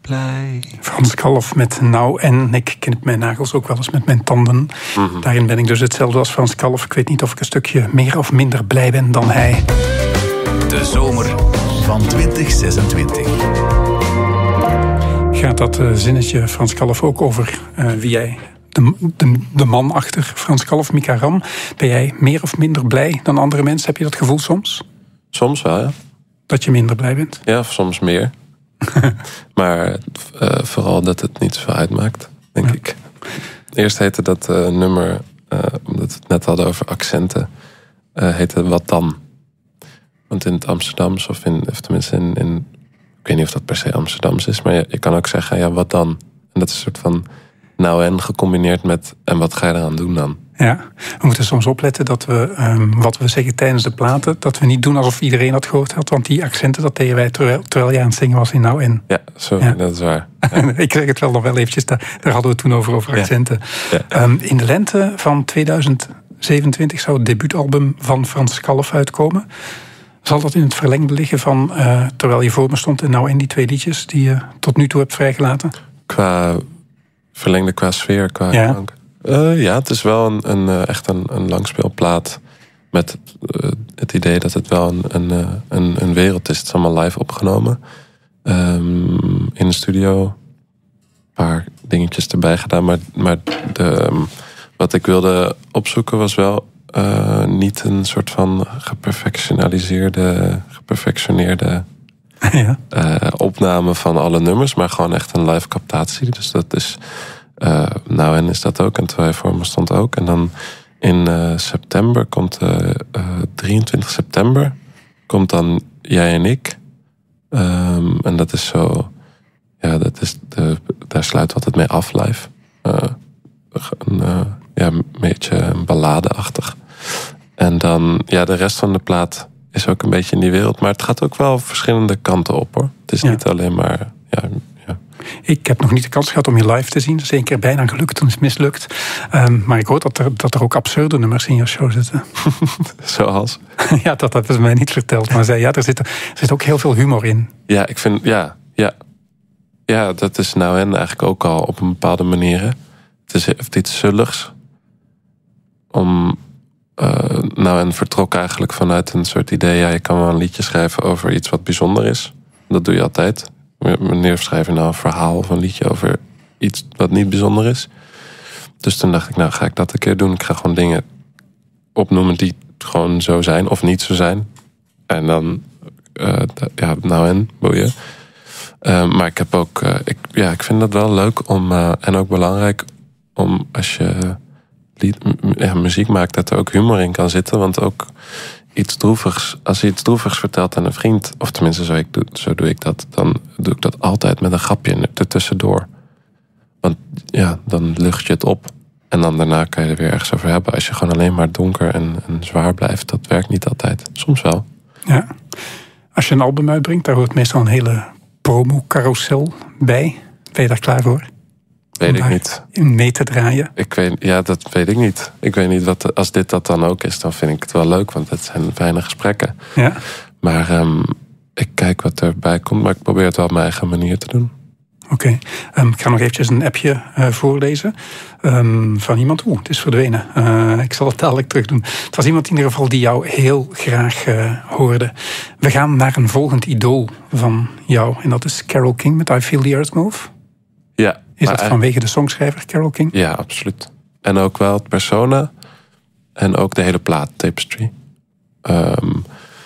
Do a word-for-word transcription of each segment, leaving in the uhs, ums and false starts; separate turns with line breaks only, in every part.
blij.
Frans Kalf met Nou en. Ik knip mijn nagels ook wel eens met mijn tanden. Mm-hmm. Daarin ben ik dus hetzelfde als Frans Kalf. Ik weet niet of ik een stukje meer of minder blij ben dan hij.
De zomer van twintig zesentwintig.
Gaat dat uh, zinnetje Frans Kalf ook over uh, wie jij... De, de, de man achter Frans Kalf, Mika Ram. Ben jij meer of minder blij dan andere mensen? Heb je dat gevoel soms?
Soms wel, ja.
Dat je minder blij bent?
Ja, soms meer. Maar uh, vooral dat het niet zoveel uitmaakt, denk ja. ik. Eerst heette dat uh, nummer, uh, omdat we het net hadden over accenten, uh, heette Wat Dan. Want in het Amsterdams, of, in, of tenminste in, in... Ik weet niet of dat per se Amsterdams is, maar je, je kan ook zeggen, ja, wat dan? En dat is een soort van nou en gecombineerd met en wat ga je eraan doen dan?
Ja, we moeten soms opletten dat we, um, wat we zeggen tijdens de platen, dat we niet doen alsof iedereen dat gehoord had, want die accenten, dat deden wij terwijl, terwijl je aan het zingen was in nou en.
Ja, sorry, ja. Dat is waar. Ja.
Ik zeg het wel nog wel eventjes, daar, daar hadden we het toen over, over accenten. Ja. Ja. Um, in de lente van tweeduizend zevenentwintig zou het debuutalbum van Frans Kalf uitkomen. Zal dat in het verlengde liggen van, uh, terwijl je voor me stond en nou en die twee liedjes die je tot nu toe hebt vrijgelaten?
Qua verlengde, qua sfeer, qua
ja.
klank. Uh, ja, het is wel een, een, echt een, een langspeelplaat met uh, het idee dat het wel een, een, een, een wereld is. Het is allemaal live opgenomen. Um, in de studio. Een paar dingetjes erbij gedaan. Maar, maar de, um, wat ik wilde opzoeken was wel uh, niet een soort van geperfectionaliseerde, geperfectioneerde
ja.
uh, opname van alle nummers. Maar gewoon echt een live captatie. Dus dat is... Uh, nou, en is dat ook. En terwijl je voor me stond ook. En dan in uh, september komt... Uh, uh, drieëntwintig september... komt dan Jij en Ik. Um, en dat is zo... Ja, dat is de, daar sluit altijd mee af live. Uh, een, uh, ja, een beetje een balladeachtig. En dan... Ja, de rest van de plaat is ook een beetje in die wereld. Maar het gaat ook wel verschillende kanten op, hoor. Het is ja. niet alleen maar... Ja,
Ik heb nog niet de kans gehad om je live te zien. Dat is één keer bijna gelukt, toen is het mislukt. Um, maar ik hoor dat er, dat er ook absurde nummers in je show zitten.
Zoals?
Ja, dat hebben ze mij niet verteld. Maar zei, ja, er, zit, er zit ook heel veel humor in.
Ja, ik vind, ja, ja. Ja, dat is nou en eigenlijk ook al op een bepaalde manier. Hè. Het is heeft iets zulligs. Om, uh, nou en vertrok eigenlijk vanuit een soort idee. Ja, je kan wel een liedje schrijven over iets wat bijzonder is. Dat doe je altijd. Wanneer schrijf je nou een verhaal of een liedje over iets wat niet bijzonder is? Dus toen dacht ik, nou ga ik dat een keer doen. Ik ga gewoon dingen opnoemen die gewoon zo zijn of niet zo zijn. En dan, uh, ja, nou en, boeien. Uh, maar ik heb ook, uh, ik, ja, ik vind dat wel leuk om, uh, en ook belangrijk om als je lied, ja, muziek maakt, dat er ook humor in kan zitten. Want ook iets droevigs, als je iets droevigs vertelt aan een vriend, of tenminste zo, ik doe, zo doe ik dat, dan doe ik dat altijd met een grapje ertussendoor. Want ja, dan lucht je het op. En dan daarna kan je er weer ergens over hebben. Als je gewoon alleen maar donker en, en zwaar blijft, dat werkt niet altijd. Soms wel.
Ja. Als je een album uitbrengt, daar hoort meestal een hele promo-carousel bij. Ben je daar klaar voor?
Weet ik niet.
Mee te draaien?
Ik weet, ja, dat weet ik niet. Ik weet niet wat. Als dit dat dan ook is, dan vind ik het wel leuk, want het zijn fijne gesprekken.
Ja.
Maar um, ik kijk wat erbij komt, maar ik probeer het wel op mijn eigen manier te doen.
Oké. Okay. Um, ik ga nog eventjes een appje uh, voorlezen. Um, van iemand. Oeh, het is verdwenen. Uh, ik zal het dadelijk terug doen. Het was iemand in ieder geval die jou heel graag uh, hoorde. We gaan naar een volgend idool van jou. En dat is Carole King met I Feel the Earth Move.
Ja.
Is dat vanwege de songschrijver Carole King?
Ja, absoluut. En ook wel het persona. En ook de hele plaat, Tapestry. Um,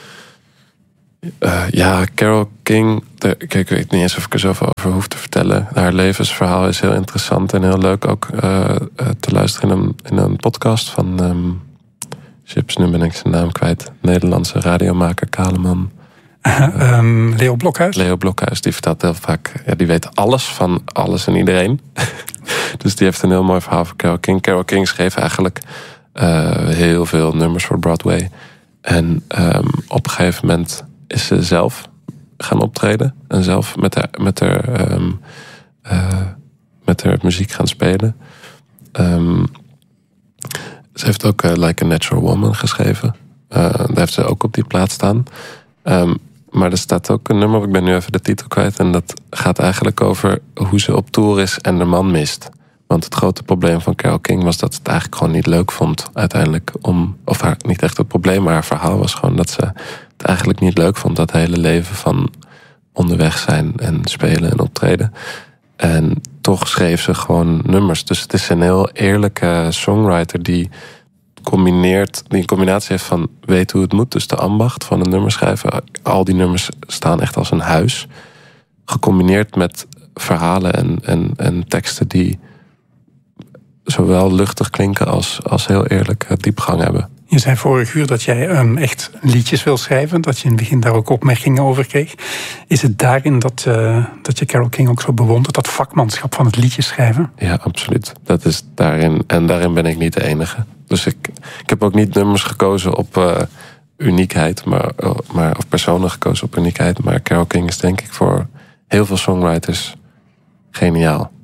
uh, ja, Carole King. De, kijk, ik weet niet eens of ik er zoveel over hoef te vertellen. Haar levensverhaal is heel interessant en heel leuk ook uh, uh, te luisteren in een, in een podcast van um, Chips, nu ben ik zijn naam kwijt. Nederlandse radiomaker Kaleman.
Uh, um, Leo Blokhuis?
Leo Blokhuis, die vertelt heel vaak... Ja, die weet alles van alles en iedereen. Dus die heeft een heel mooi verhaal van Carole King. Carole King schreef eigenlijk uh, heel veel nummers voor Broadway. En um, op een gegeven moment is ze zelf gaan optreden. En zelf met haar, met haar, um, uh, met haar muziek gaan spelen. Um, ze heeft ook uh, Like a Natural Woman geschreven. Uh, daar heeft ze ook op die plaat staan. Um, maar er staat ook een nummer, ik ben nu even de titel kwijt, en dat gaat eigenlijk over hoe ze op tour is en de man mist. Want het grote probleem van Carole King was dat ze het eigenlijk gewoon niet leuk vond uiteindelijk om, of haar, niet echt het probleem, maar haar verhaal was gewoon dat ze het eigenlijk niet leuk vond, dat hele leven van onderweg zijn en spelen en optreden. En toch schreef ze gewoon nummers. Dus het is een heel eerlijke songwriter die combineert, die een combinatie heeft van weet hoe het moet, dus de ambacht van een nummer schrijven. Al die nummers staan echt als een huis. Gecombineerd met verhalen en, en, en teksten die zowel luchtig klinken als, als heel eerlijk diepgang hebben.
Je zei vorig uur dat jij um, echt liedjes wil schrijven, dat je in het begin daar ook opmerkingen over kreeg. Is het daarin dat, uh, dat je Carole King ook zo bewondert, dat vakmanschap van het liedjes schrijven?
Ja, absoluut. Dat is daarin, en daarin ben ik niet de enige. Dus ik, ik heb ook niet nummers gekozen op uh, uniekheid, maar, maar, of personen gekozen op uniekheid. Maar Carole King is denk ik voor heel veel songwriters geniaal.